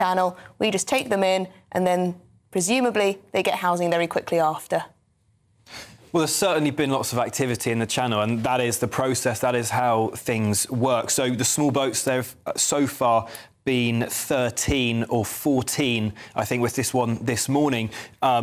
Channel. We just take them in, and then presumably they get housing very quickly after. Well, there's certainly been lots of activity in the Channel, and that is the process, that is how things work. So the small boats, they've so far been 13 or 14, I think, with this one this morning.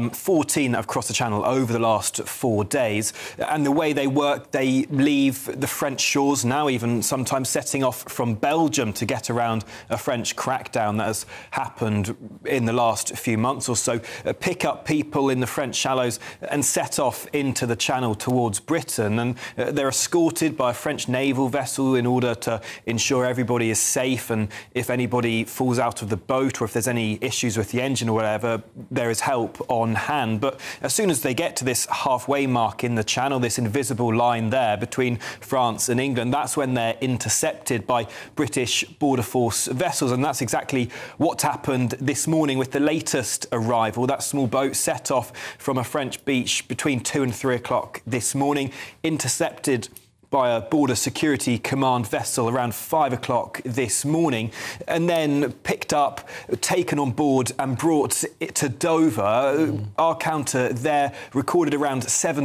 14 have crossed the Channel over the last 4 days. And the way they work, they leave the French shores now, even sometimes setting off from Belgium to get around a French crackdown that has happened in the last few months or so, pick up people in the French shallows and set off into the Channel towards Britain. And they're escorted by a French naval vessel in order to ensure everybody is safe, and if anybody falls out of the boat or if there's any issues with the engine or whatever, there is help on hand. But as soon as they get to this halfway mark in the Channel, this invisible line there between France and England, that's when they're intercepted by British Border Force vessels. And that's exactly what happened this morning with the latest arrival. That small boat set off from a French beach between 2 and 3 o'clock this morning, intercepted by a Border Security Command vessel around 5 o'clock this morning, and then picked up, taken on board and brought it to Dover. Our counter there recorded around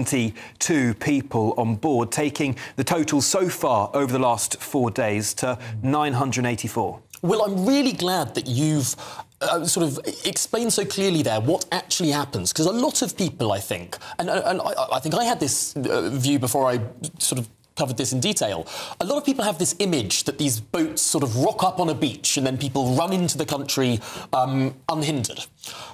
72 people on board, taking the total so far over the last 4 days to 984. Well, I'm really glad that you've sort of explained so clearly there what actually happens, because a lot of people, I think, and I think I had this view before I sort of covered this in detail. A lot of people have this image that these boats sort of rock up on a beach and then people run into the country unhindered.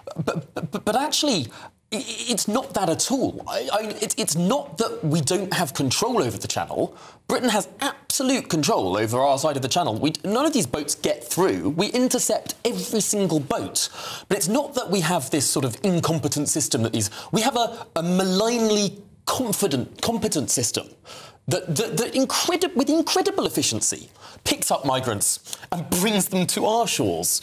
But actually, it's not that at all. It's not that we don't have control over the Channel. Britain has absolute control over our side of the Channel. None of these boats get through. We intercept every single boat. But it's not that we have this sort of incompetent system that we have a malignly competent system that with incredible efficiency picks up migrants and brings them to our shores,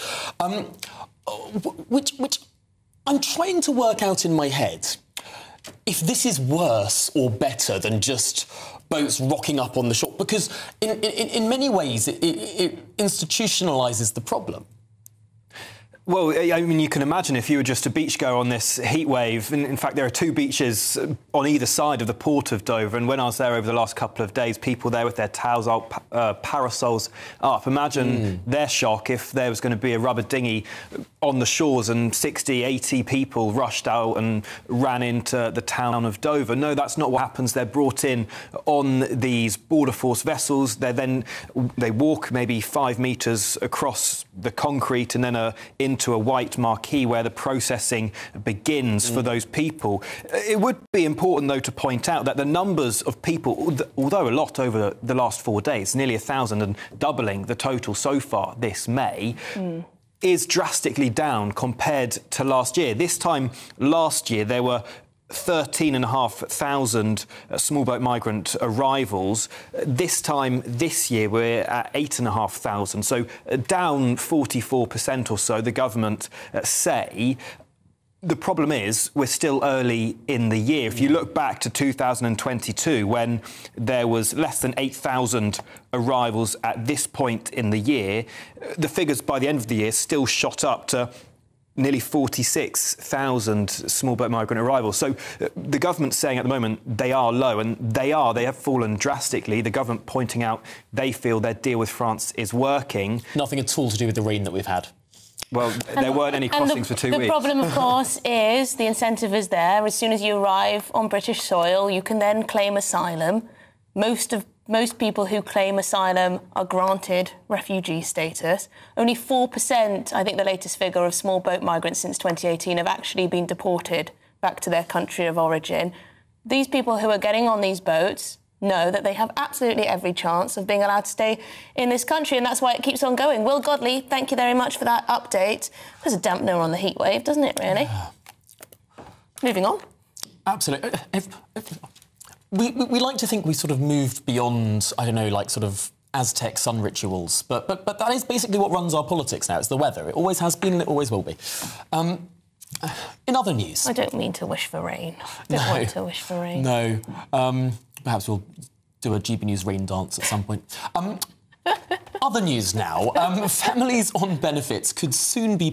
which I'm trying to work out in my head if this is worse or better than just boats rocking up on the shore, because in many ways it institutionalises the problem. Well, I mean, you can imagine if you were just a beachgoer on this heat wave. In fact, there are 2 beaches on either side of the port of Dover, and when I was there over the last couple of days, people there with their towels up, parasols up. Imagine their shock if there was going to be a rubber dinghy on the shores and 60, 80 people rushed out and ran into the town of Dover. No, that's not what happens. They're brought in on these Border Force vessels. They walk maybe 5 metres across the concrete and then into a white marquee where the processing begins for those people. It would be important, though, to point out that the numbers of people, although a lot over the last 4 days, nearly 1,000 and doubling the total so far this May, is drastically down compared to last year. This time last year, there were 13,500 small boat migrant arrivals. This time this year, we're at 8,500, so down 44% or so, the government say. The problem is we're still early in the year. If you look back to 2022, when there was less than 8,000 arrivals at this point in the year, the figures by the end of the year still shot up to nearly 46,000 small boat migrant arrivals. So the government's saying at the moment they are low, and they have fallen drastically. The government pointing out they feel their deal with France is working. Nothing at all to do with the rain that we've had. Well, there weren't any crossings for 2 weeks. The problem, of course, is the incentive is there. As soon as you arrive on British soil, you can then claim asylum. Most people who claim asylum are granted refugee status. Only 4%, I think the latest figure, of small boat migrants since 2018 have actually been deported back to their country of origin. These people who are getting on these boats know that they have absolutely every chance of being allowed to stay in this country, and that's why it keeps on going. Will Godley, thank you very much for that update. There's a dampener on the heat wave, doesn't it, really? Moving on. Absolutely. We like to think we sort of moved beyond, I don't know, like sort of Aztec sun rituals, but that is basically what runs our politics now. It's the weather. It always has been and it always will be. In other news... I don't mean to wish for rain. I don't want to wish for rain. No. Perhaps we'll do a GB News rain dance at some point. Other news now. Families on benefits could soon be